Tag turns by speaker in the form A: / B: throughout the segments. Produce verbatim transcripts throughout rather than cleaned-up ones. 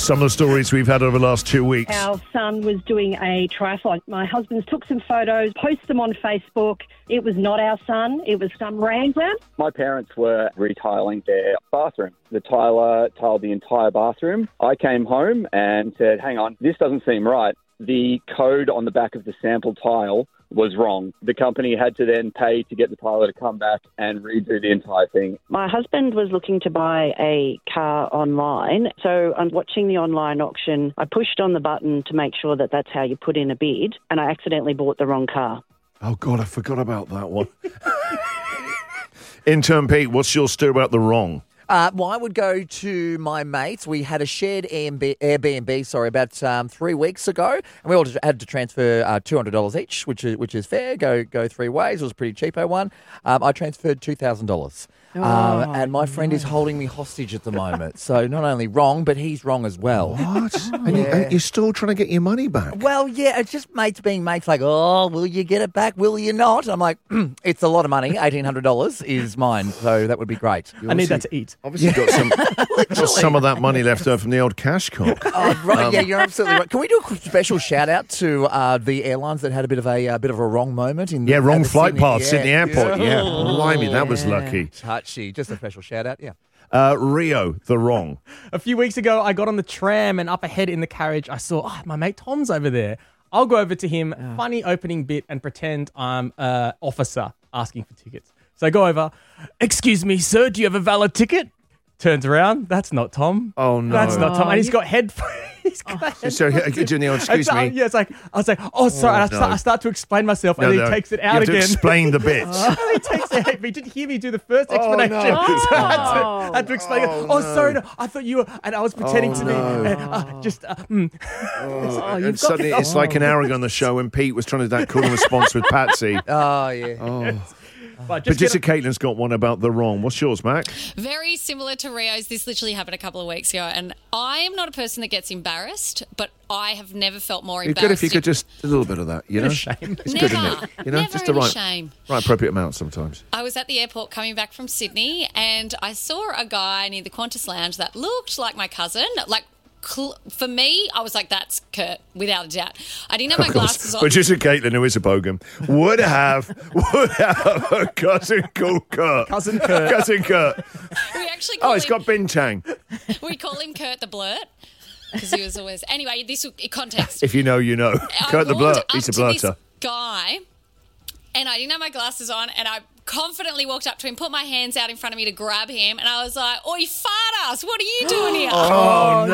A: some of the stories we've had over the last two weeks.
B: Our son was doing a triathlon. My husband took some photos, posted them on Facebook. It was not our son. It was some random.
C: My parents were retiling their bathroom. The tiler tiled the entire bathroom. I came home and said, hang on, this doesn't seem right. The code on the back of the sample tile was wrong. The company had to then pay to get the tiler to come back and redo the entire thing.
D: My husband was looking to buy a car online, so I'm watching the online auction. I pushed on the button to make sure that that's how you put in a bid, and I accidentally bought the wrong car.
A: Oh, God, I forgot about that one. Intern Pete, what's your story about the wrong?
E: Uh, well, I would go to my mates. We had a shared Airbnb, Airbnb sorry, about um, three weeks ago, and we all had to transfer uh, two hundred dollars each, which is which is fair. Go go three ways. It was a pretty cheapo one. Um, I transferred two thousand dollars.
D: Oh,
E: um, and my friend
D: no.
E: is holding me hostage at the moment. So not only wrong, but he's wrong as well.
A: What? And, you,
E: Yeah.
A: and you're still trying to get your money back?
E: Well, yeah, it's just mates being mates like, oh, will you get it back? Will you not? I'm like, it's a lot of money. eighteen hundred dollars is mine, so that would be great.
F: I need that to eat.
A: Obviously got some got some of that money left over from the old cash cock.
E: Oh, right,
A: Um,
E: yeah, you're absolutely right. Can we do a special shout out to uh, the airlines that had a bit of a uh, bit of a wrong moment in
A: Yeah,
E: at
A: wrong
E: the
A: flight
E: Sydney-
A: path,
E: yeah.
A: Sydney Airport. Yeah, blimey, that was
E: Yeah.
A: lucky.
E: Touchy, just a special shout out. Yeah.
A: Uh, Rio, the wrong.
F: A few weeks ago, I got on the tram and up ahead in the carriage, I saw, oh, my mate Tom's over there. I'll go over to him, funny opening bit, and pretend I'm an officer asking for tickets. So I go over, excuse me, sir, do you have a valid ticket? Turns around, that's not Tom.
A: Oh, no.
F: That's not Tom.
D: Oh,
F: And he's
D: you-
F: got headphones. He's got headphones.
A: So, doing the old, excuse
F: And so-
A: me.
F: Yeah, it's like, I was like, oh, sorry.
A: Oh,
F: and I, start,
A: no.
F: I start to explain myself,
A: No,
F: and
A: no.
F: he takes it
A: You
F: out
A: have to
F: again.
A: explain the bit.
F: And he takes it out. He didn't hear me do the first
A: Oh,
F: explanation.
A: no.
F: So I had to, I had to explain
A: Oh,
F: it. Oh,
A: no.
F: sorry. No, I thought you were, and I was pretending
A: Oh,
F: to
A: no.
F: be, uh, uh, just, uh, mm.
A: Oh,
D: you've
A: and
D: got
A: suddenly
D: it.
A: it's like an hour ago on the show when Pete was trying to do that cool response with Patsy.
E: Oh, yeah.
A: Oh.
F: But just
A: Producer
F: get-
A: Caitlin's got one about the wrong. What's yours, Mac?
G: Very similar to Rio's. This literally happened a couple of weeks ago, and I am not a person that gets embarrassed, but I have never felt more
A: It'd be
G: embarrassed.
A: good if you could just a little bit of that, you know?
F: of shame.
A: It's
G: Never,
A: good, isn't it? You know,
G: never
A: just the
G: any
A: right,
G: shame.
A: right appropriate amount sometimes.
G: I was at the airport coming back from Sydney, and I saw a guy near the Qantas lounge that looked like my cousin. Like, cl- for me, I was like, that's Kurt, without a doubt. I didn't have my
A: Of course.
G: glasses on.
A: Producer Caitlin, who is a bogan, would have would have a cousin called Kurt.
F: Cousin Kurt.
A: Cousin Kurt.
G: We actually call
A: Oh, it's
G: him,
A: got bintang.
G: we call him Kurt the Blurt. Because he was always... Anyway, this was context.
A: If you know, you know.
G: I
A: Kurt the
G: walked
A: Blurt.
G: up
A: He's a
G: to this
A: blurter.
G: guy, and I didn't have my glasses on, and I confidently walked up to him, put my hands out in front of me to grab him, and I was like, "Oi, fart ass, what are you doing here?"
A: Oh,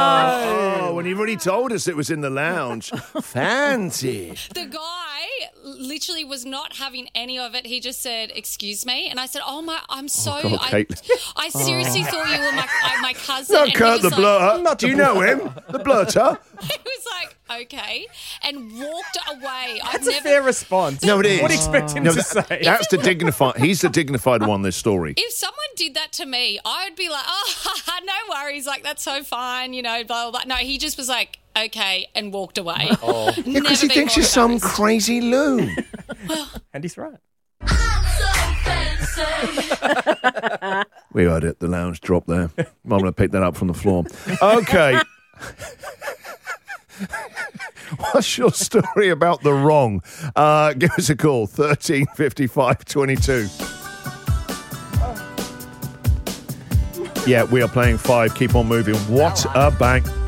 A: no. Oh, and you've already told us it was in the lounge. Fancy.
G: The guy literally was not having any of it. He just said, "Excuse me," and I said, "Oh my, I'm so.
A: God,
G: I,
A: Caitlin.
G: I seriously thought you were my, I- my cousin."
A: Not
G: and he
A: Kurt the
G: was like-
A: Blurter. Do you know him? The Blurter?
G: He was like, "Okay," and walked away. I've
F: That's a
G: never.
F: fair response.
A: No, it is.
F: What do you expect him
A: No,
F: to
A: that-
F: say?
A: That's the dignified. He's the dignified one, this story.
G: If someone did that to me, I would be like, "Oh, no worries, like that's so fine," you know, blah blah blah. No, he just was like, "Okay," and walked away. Oh.
A: Yeah, because he thinks you're some crazy loon.
F: And he's right.
A: We heard it, the lounge drop there. I'm going to pick that up from the floor. Okay. What's your story about the wrong? Uh, give us a call, thirteen fifty-five twenty-two. Yeah, we are playing five. Keep on moving. What a bang.